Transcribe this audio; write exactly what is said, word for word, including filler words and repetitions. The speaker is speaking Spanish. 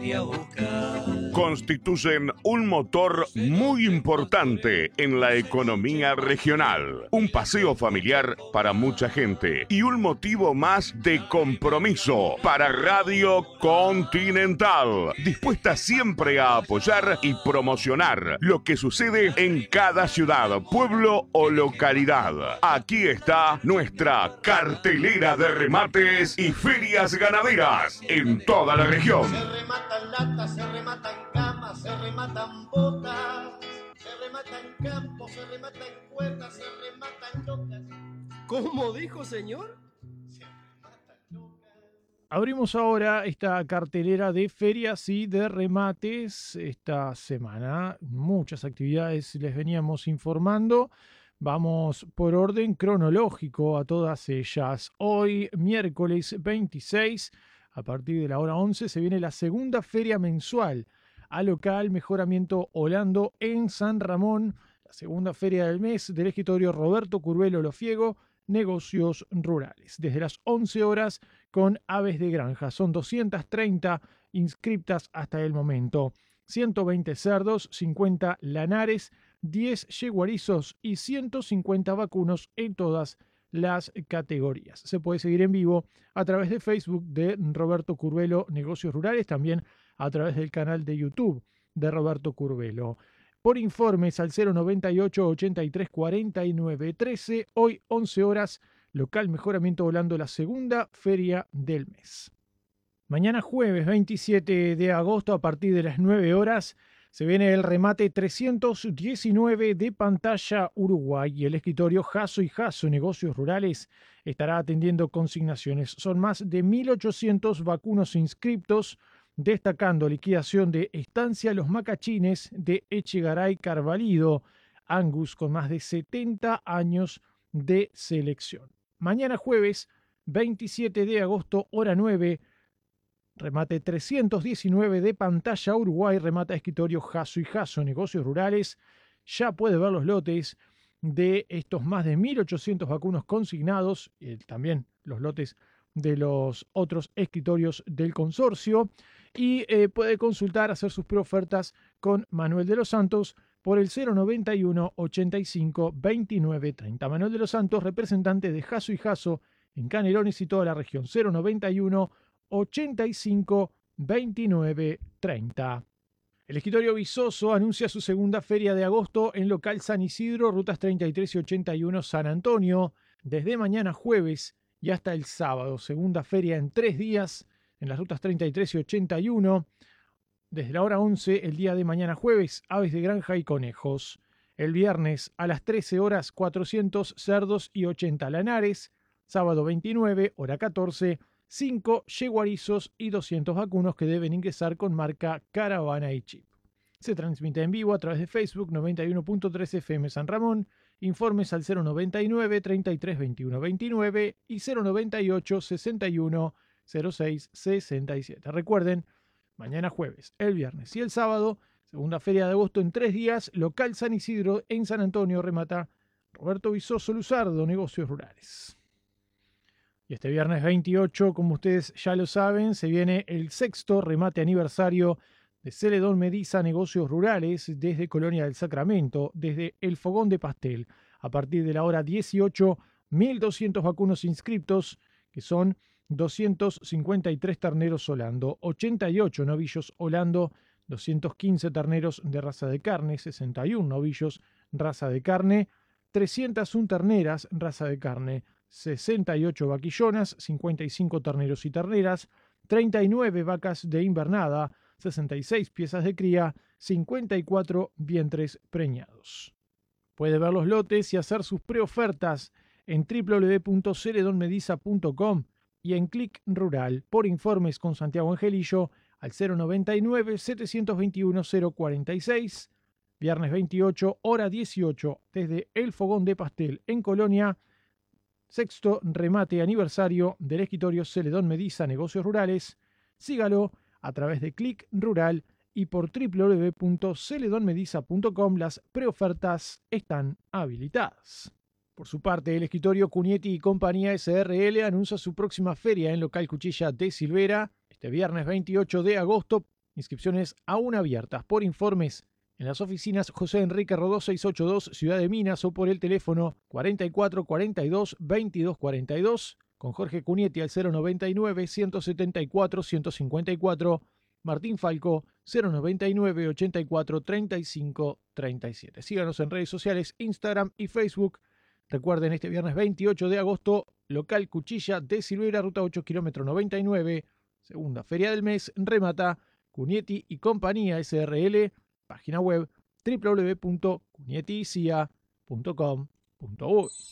vine a buscar. Constituyen un motor muy importante en la economía regional. Un paseo familiar para mucha gente y un motivo más de compromiso para Radio Continental, dispuesta siempre a apoyar y promocionar lo que sucede en cada ciudad, pueblo o localidad. Aquí está nuestra cartelera de remates y ferias ganaderas en toda la región. Se rematan latas, se rematan camas, se rematan botas, se rematan campos, se rematan cuerdas, se rematan locas. ¿Cómo dijo, señor? Se rematan locas. Abrimos ahora esta cartelera de ferias y de remates esta semana. Muchas actividades les veníamos informando. Vamos por orden cronológico a todas ellas. Hoy, miércoles veintiséis, a partir de la hora once, se viene la segunda feria mensual a local Mejoramiento Holando en San Ramón. La segunda feria del mes del escritorio Roberto Curbelo Lofiego, Negocios Rurales. Desde las once horas con aves de granja. Son doscientas treinta inscriptas hasta el momento. ciento veinte cerdos, cincuenta lanares, diez yeguarizos y ciento cincuenta vacunos en todas las categorías. Se puede seguir en vivo a través de Facebook de Roberto Curbelo Negocios Rurales, también a través del canal de YouTube de Roberto Curbelo. Por informes al cero noventa y ocho, ochenta y tres, cuarenta y nueve, trece, hoy once horas, local Mejoramiento Volando, la segunda feria del mes. Mañana jueves veintisiete de agosto a partir de las nueve horas se viene el remate trescientos diecinueve de Pantalla Uruguay y el escritorio Jasso y Jasso Negocios Rurales estará atendiendo consignaciones. Son más de mil ochocientos vacunos inscriptos, destacando liquidación de Estancia Los Macachines de Echegaray Carvalido, Angus con más de setenta años de selección. Mañana jueves veintisiete de agosto, hora nueve, remate trescientos diecinueve de Pantalla Uruguay, remata escritorio Jasso y Jasso Negocios Rurales. Ya puede ver los lotes de estos más de mil ochocientos vacunos consignados, y también los lotes de los otros escritorios del consorcio, y eh, puede consultar, hacer sus preofertas con Manuel de los Santos por el cero noventa y uno, ochenta y cinco, veintinueve, treinta. Manuel de los Santos, representante de Jasso y Jasso en Canelones y toda la región, cero noventa y uno, ochenta y cinco, veintinueve, treinta. El escritorio Visoso anuncia su segunda feria de agosto en local San Isidro, rutas treinta y tres y ochenta y uno San Antonio, desde mañana jueves y hasta el sábado. Segunda feria en tres días en las rutas treinta y tres y ochenta y uno. Desde la hora once, el día de mañana jueves, aves de granja y conejos. El viernes a las trece horas, cuatrocientos cerdos y ochenta lanares. Sábado veintinueve, hora catorce, cinco yeguarizos y doscientos vacunos que deben ingresar con marca Caravana y Chip. Se transmite en vivo a través de Facebook noventa y uno punto tres F M San Ramón. Informes al cero noventa y nueve, treinta y tres, veintiuno, veintinueve y cero noventa y ocho, sesenta y uno, cero seis, sesenta y siete. Recuerden, mañana jueves, el viernes y el sábado, segunda feria de agosto en tres días, local San Isidro en San Antonio, remata Roberto Visoso Luzardo, Negocios Rurales. Y este viernes veintiocho, como ustedes ya lo saben, se viene el sexto remate aniversario de Celedón Mediza Negocios Rurales desde Colonia del Sacramento, desde el Fogón de Pastel. A partir de la hora dieciocho, mil doscientos vacunos inscriptos, que son doscientos cincuenta y tres terneros Holando, ochenta y ocho novillos Holando, doscientos quince terneros de raza de carne, sesenta y uno novillos raza de carne, trescientas una terneras raza de carne, sesenta y ocho vaquillonas, cincuenta y cinco terneros y terneras, treinta y nueve vacas de invernada, sesenta y seis piezas de cría, cincuenta y cuatro vientres preñados. Puede ver los lotes y hacer sus preofertas en w w w punto celedon mediza punto com y en Clic Rural. Por informes con Santiago Angelillo al cero noventa y nueve, setecientos veintiuno, cero cuarenta y seis. Viernes veintiocho, hora dieciocho, desde el Fogón de Pastel en Colonia. Sexto remate aniversario del escritorio Celedón Mediza Negocios Rurales. Sígalo a través de Clic Rural y por w w w punto celedon mediza punto com. Las preofertas están habilitadas. Por su parte, el escritorio Cunietti y Compañía S R L anuncia su próxima feria en local Cuchilla de Silvera. Este viernes veintiocho de agosto Inscripciones aún abiertas. Por informes en las oficinas José Enrique Rodó seiscientos ochenta y dos, Ciudad de Minas, o por el teléfono cuarenta y cuatro cuarenta y dos veintidós cuarenta y dos, con Jorge Cunietti al cero noventa y nueve ciento setenta y cuatro ciento cincuenta y cuatro, Martín Falco cero noventa y nueve ochenta y cuatro treinta y cinco treinta y siete. Síganos en redes sociales, Instagram y Facebook. Recuerden, este viernes veintiocho de agosto, local Cuchilla de Silvera, ruta ocho, kilómetro noventa y nueve, segunda feria del mes, remata Cunietti y Compañía S R L. Página web doble u doble u doble u punto cunietti y cia punto com punto uy.